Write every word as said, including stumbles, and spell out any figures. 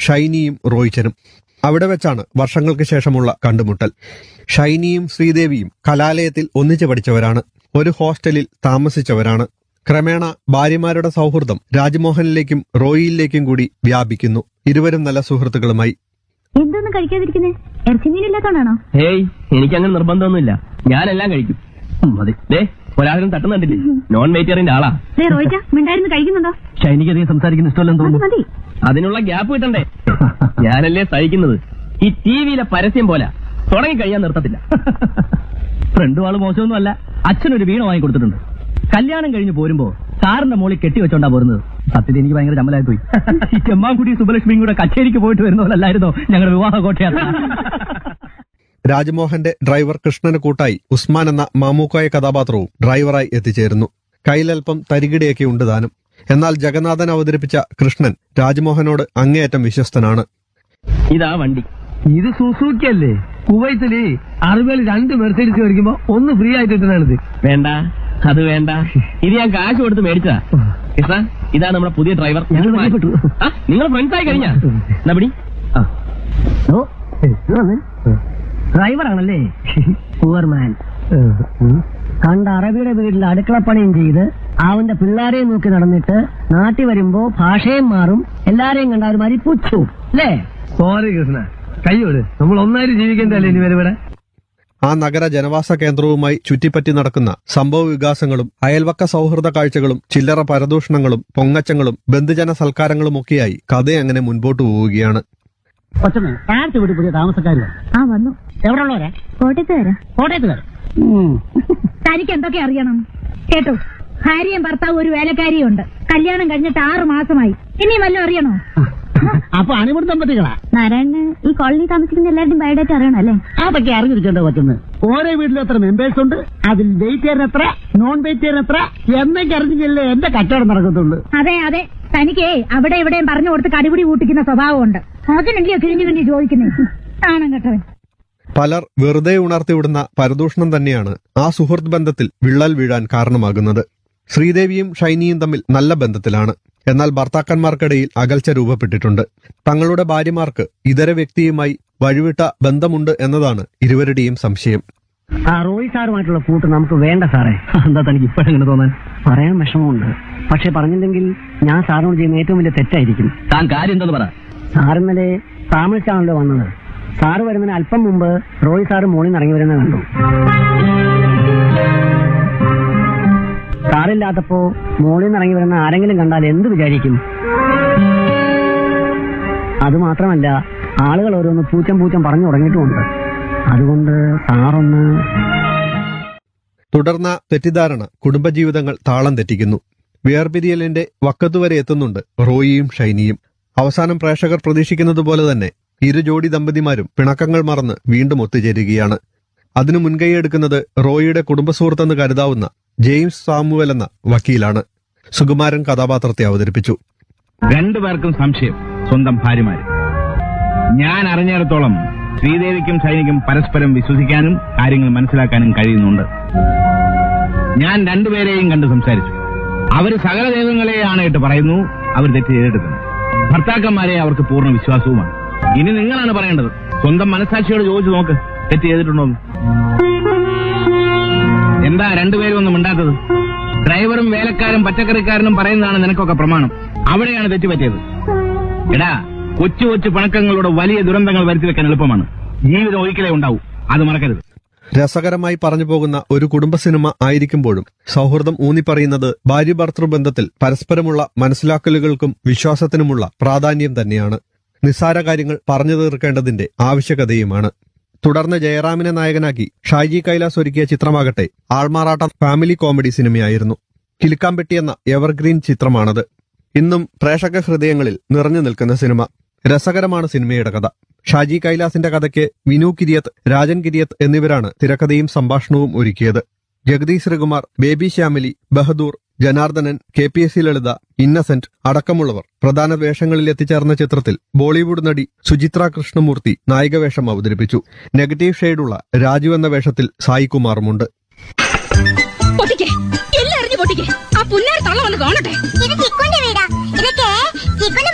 ഷൈനിയും റോയ്ച്ചനും. അവിടെ വെച്ചാണ് വർഷങ്ങൾക്ക് ശേഷമുള്ള കണ്ടുമുട്ടൽ. ഷൈനിയും ശ്രീദേവിയും കലാലയത്തിൽ ഒന്നിച്ചു പഠിച്ചവരാണ്. ഒരു ഹോസ്റ്റലിൽ താമസിച്ചവരാണ്. ക്രമേണ ഭാര്യമാരുടെ സൗഹൃദം രാജ്മോഹനിലേക്കും റോയിയിലേക്കും കൂടി വ്യാപിക്കുന്നു. ഇരുവരും നല്ല സുഹൃത്തുക്കളുമായി. എന്തൊന്നും കഴിക്കാതിരിക്കുന്നേ? ഇറച്ചിമീനില്ലാത്തോണ്ടാണോ? ഏയ്, എനിക്കങ്ങനെ നിർബന്ധമൊന്നുമില്ല. ഞാനെല്ലാം കഴിക്കും. മതി. ദേ ഒരാളും തട്ടുന്നുണ്ടില്ലേ, നോൺ വെജിറ്റേറിയന്റെ ആളാ. റോയിച്ച മിണ്ടായിരുന്നു കഴിക്കുന്നുണ്ടോ? ഷൈനിക്ക് അധികം സംസാരിക്കുന്ന ഇഷ്ടമല്ലെന്ന് തോന്നുന്നു. മതി. അതിനുള്ള ഗ്യാപ്പ് കിട്ടണ്ടേ? ഞാനല്ലേ സഹിക്കുന്നത്. ഈ ടി വിയിലെ പരസ്യം പോലെ തുടങ്ങി കഴിയാൻ നിർത്തത്തില്ല. ഫ്രണ്ടും ആള് മോശമൊന്നും അല്ല. അച്ഛനൊരു വീണ വാങ്ങി കൊടുത്തിട്ടുണ്ട്. കല്യാണം കഴിഞ്ഞ് പോരുമ്പോ കാറിന്റെ മോളിൽ കെട്ടി വെച്ചോണ്ടാ പോരുന്നത്. സത്യത്തിൽ എനിക്ക് ഭയങ്കര ചമ്മലായി പോയി. ഈ ചെമ്മാൻകുടി സുബലക്ഷ്മിയും കൂടെ കച്ചേരിക്ക് പോയിട്ട് വരുന്ന പോലല്ലായിരുന്നോ ഞങ്ങളുടെ വിവാഹ കോട്ടയാത്ര. രാജ്മോഹന്റെ ഡ്രൈവർ കൃഷ്ണന് കൂട്ടായി ഉസ്മാൻ എന്ന മാമൂക്കായ കഥാപാത്രവും ഡ്രൈവറായി എത്തിച്ചേരുന്നു. കയ്യിലൽപ്പം തരികിടയൊക്കെ ഉണ്ട് താനും. എന്നാൽ ജഗന്നാഥൻ അവതരിപ്പിച്ച കൃഷ്ണൻ രാജ്മോഹനോട് അങ്ങേയറ്റം വിശ്വസ്തനാണ്. ഇതാ വണ്ടി. ഇത് സുസൂക്കി അല്ലേ? കുവൈത്തില് അറുപതിൽ രണ്ട് മെർസൈഡീസ് മേടിക്കുമ്പോ ഒന്ന് ഫ്രീ ആയിട്ട് കിട്ടുന്നതാണിത്. വേണ്ട, അത് വേണ്ട. ഇത് ഞാൻ കാശ് കൊടുത്ത് മേടിച്ചതാ. കൃഷ്ണ, ഇതാ നമ്മുടെ പുതിയ ഡ്രൈവർ. ഞങ്ങൾ പരിചയപ്പെട്ടു. നിങ്ങൾ ഫ്രണ്ട്സ് ആയി കഴിഞ്ഞാ നബടി. ഡ്രൈവറാണല്ലേ? പൂവർമാൻ. കണ്ട അറബിയുടെ വീട്ടിൽ അടുക്കളപ്പണിയും ചെയ്ത് അവന്റെ പിള്ളേരെയും നോക്കി നടന്നിട്ട് നാട്ടിൽ വരുമ്പോ ഭാഷയും മാറും. എല്ലാരെയും കണ്ട ഒരു മാതിരി പുച്ഛവും അല്ലേ? സോറി കൃഷ്ണ, കയ്യോട് നമ്മൾ ഒന്നായിട്ട് ജീവിക്കണ്ടല്ലേ ഇനി വരെ. ആ നഗര ജനവാസ കേന്ദ്രവുമായി ചുറ്റിപ്പറ്റി നടക്കുന്ന സംഭവ വികാസങ്ങളും അയൽവക്ക സൗഹൃദ കാഴ്ചകളും ചില്ലറ പരദൂഷണങ്ങളും പൊങ്ങച്ചങ്ങളും ബന്ധുജന സൽക്കാരങ്ങളുമൊക്കെയായി കഥ അങ്ങനെ മുൻപോട്ട് പോവുകയാണ്. പുതിയ താമസക്കാര് ആ വന്നു. എവിടെ ഉള്ളവരാ? കോട്ടയത്തുകാരാ. കോട്ടയത്തുകാർ. തനിക്ക് എന്തൊക്കെ അറിയണം കേട്ടോ? ഭാര്യയും ഭർത്താവും ഒരു വേലക്കാരിയും ഉണ്ട്. കല്യാണം കഴിഞ്ഞിട്ട് ആറു മാസമായി. ഇനി വല്ലതും അറിയണോ? അപ്പൊ അണിമുടി ദമ്പതികളാ? നാരായണന് ഈ കോളനി താമസിക്കുന്ന എല്ലാവരുടെയും ബയോഡേറ്റ അറിയണം അല്ലേ? അതൊക്കെ അറിഞ്ഞിരിക്കേണ്ട പറ്റുന്നത്. ഓരോ വീട്ടിലും എത്ര മെമ്പേഴ്സ് ഉണ്ട്, അതിൽ വെജിറ്റേറിയൻ എത്ര, നോൺ വെജിറ്റേറിയൻ എത്ര എന്നൊക്കെ അറിഞ്ഞില്ലേ എന്റെ കച്ചവടം നടക്കത്തുള്ളൂ. അതെ അതെ, തനിക്കേ അവിടെ ഇവിടെയും പറഞ്ഞു കൊടുത്ത് കടിപിടി കൂട്ടിക്കുന്ന സ്വഭാവമുണ്ട്. അതിനല്ലയോ കിഴിഞ്ഞു കിഴിഞ്ഞു ചോദിക്കുന്നേ. കാണാൻ കേട്ടവൻ. പലർ വെറുതെ ഉണർത്തിവിടുന്ന പരദൂഷണം തന്നെയാണ് ആ സുഹൃത്ത് ബന്ധത്തിൽ വിള്ളൽ വീഴാൻ കാരണമാകുന്നത്. ശ്രീദേവിയും ഷൈനിയും തമ്മിൽ നല്ല ബന്ധത്തിലാണ്. എന്നാൽ ഭർത്താക്കന്മാർക്കിടയിൽ അകൽച്ച രൂപപ്പെട്ടിട്ടുണ്ട്. തങ്ങളുടെ ഭാര്യമാർക്ക് ഇതര വ്യക്തിയുമായി വഴിവിട്ട ബന്ധമുണ്ട് എന്നതാണ് ഇരുവരുടെയും സംശയം. ആ റോയ് സാറുമായിട്ടുള്ള കൂട്ട് നമുക്ക് വേണ്ട സാറേ. എന്താ തനിക്ക് ഇപ്പോഴെങ്ങനെ തോന്നാൻ? പറയാൻ വിഷമമുണ്ട്. പക്ഷെ പറഞ്ഞില്ലെങ്കിൽ ഞാൻ സാറിനോട് ചെയ്യുന്ന ഏറ്റവും വലിയ തെറ്റായിരിക്കും. താൻ കാര്യം എന്തെന്ന് പറ. സാറിന്നലെ താമസിച്ചാണല്ലോ വന്നത്. സാറ് വരുന്നതിന് അല്പം മുമ്പ് റോയ് സാറ് മോളിൽ നിന്ന് ഇറങ്ങി വരുന്നത് കണ്ടു. സാറില്ലാത്തപ്പോ മോളിൽ നിന്ന് ഇറങ്ങി വരുന്ന ആരെങ്കിലും കണ്ടാൽ എന്ത് വിചാരിക്കും? അതുമാത്രമല്ല, ആളുകൾ ഓരോന്ന് പൂച്ചം പൂച്ചം പറഞ്ഞു തുടങ്ങിയിട്ടുമുണ്ട്. അതുകൊണ്ട് സാറൊന്ന്. തുടർന്ന തെറ്റിദ്ധാരണ കുടുംബജീവിതങ്ങൾ താളം തെറ്റിക്കുന്നു. വേർപിരിയലിന്റെ വക്കത്തുവരെ എത്തുന്നുണ്ട് റോയിയും ഷൈനിയും. അവസാനം പ്രേക്ഷകർ പ്രതീക്ഷിക്കുന്നത് പോലെ തന്നെ ഇരു ജോഡി ദമ്പതിമാരും പിണക്കങ്ങൾ മറന്ന് വീണ്ടും ഒത്തുചേരുകയാണ്. അതിനു മുൻകൈയെടുക്കുന്നത് റോയിയുടെ കുടുംബസുഹൃത്തെന്ന് കരുതാവുന്ന ജെയിംസ് സാമുവൽ എന്ന വക്കീലാണ്. സുകുമാരൻ കഥാപാത്രത്തെ അവതരിപ്പിച്ചു. രണ്ടുപേർക്കും സംശയം സ്വന്തം ഭാര്യമാര്. ഞാൻ അറിഞ്ഞിടത്തോളം ശ്രീദേവിക്കും ഷൈനിക്കും പരസ്പരം വിശ്വസിക്കാനും കാര്യങ്ങൾ മനസ്സിലാക്കാനും കഴിയുന്നുണ്ട്. ഞാൻ രണ്ടുപേരെയും കണ്ട് സംസാരിച്ചു. അവര് സകല ദൈവങ്ങളെയാണ് ഇട്ട് പറയുന്നു. അവർ തെറ്റ് ചെയ്തെടുക്കുന്നു. ഭർത്താക്കന്മാരെ അവർക്ക് പൂർണ്ണ വിശ്വാസവുമാണ്. ഇനി നിങ്ങളാണ് പറയേണ്ടത്. സ്വന്തം മനസാക്ഷിയോട് ചോദിച്ചു നോക്ക്, തെറ്റ് ചെയ്തിട്ടുണ്ടോന്ന്. എന്താ രണ്ടുപേരും ഒന്നും മിണ്ടാത്തത്? ഡ്രൈവറും വേലക്കാരും പച്ചക്കറിക്കാരനും പറയുന്നതാണ് നിനക്കൊക്കെ പ്രമാണം. അവിടെയാണ് തെറ്റുപറ്റിയത്. എടാ, കൊച്ചു കൊച്ചു പണക്കങ്ങളുടെ വലിയ ദുരന്തങ്ങൾ വരുത്തി വെക്കാൻ എളുപ്പമാണ്. ജീവിതം ഒരിക്കലേ ഉണ്ടാവൂ, അത് മറക്കരുത്. രസകരമായി പറഞ്ഞു പോകുന്ന ഒരു കുടുംബ സിനിമ ആയിരിക്കുമ്പോഴും സൗഹൃദം ഊന്നിപ്പറയുന്നത് ഭാര്യ ഭർത്തൃ ബന്ധത്തിൽ പരസ്പരമുള്ള മനസ്സിലാക്കലുകൾക്കും വിശ്വാസത്തിനുമുള്ള പ്രാധാന്യം തന്നെയാണ്. നിസ്സാര കാര്യങ്ങൾ പറഞ്ഞു തീർക്കേണ്ടതിന്റെ ആവശ്യകതയുമാണ്. തുടർന്ന് ജയറാമിനെ നായകനാക്കി ഷാജി കൈലാസ് ഒരുക്കിയ ചിത്രമാകട്ടെ ആൾമാറാട്ട ഫാമിലി കോമഡി സിനിമയായിരുന്നു. കിലുക്കാമ്പെട്ടി എന്ന എവർഗ്രീൻ ചിത്രമാണത്. ഇന്നും പ്രേക്ഷക ഹൃദയങ്ങളിൽ നിറഞ്ഞു നിൽക്കുന്ന സിനിമ. രസകരമാണ് സിനിമയുടെ കഥ. ഷാജി കൈലാസിന്റെ കഥയ്ക്ക് വിനു കിരിയത്ത്, രാജൻ കിരിയത്ത് എന്നിവരാണ് തിരക്കഥയും സംഭാഷണവും ഒരുക്കിയത്. Jagdish Sreekumar, baby Shyamili, Bahadur, Janardhanan, K P S C ലളിത, ഇന്നസെന്റ് അടക്കമുള്ളവർ പ്രധാന വേഷങ്ങളിൽ എത്തിച്ചേർന്ന ചിത്രത്തിൽ ബോളിവുഡ് നടി സുചിത്ര കൃഷ്ണമൂർത്തി നായികവേഷം അവതരിപ്പിച്ചു. നെഗറ്റീവ് ഷെയ്ഡുള്ള രാജു എന്ന വേഷത്തിൽ സായികുമാറുമുണ്ട്. എല്ലാരും പൊട്ടിക്കേ, ആ പുന്നാര തള്ള വന്ന് കാണട്ടെ. ഇത് ചിക്കുന്റെ വീടാ. ഇതൊക്കെ ചിക്കുന്റെ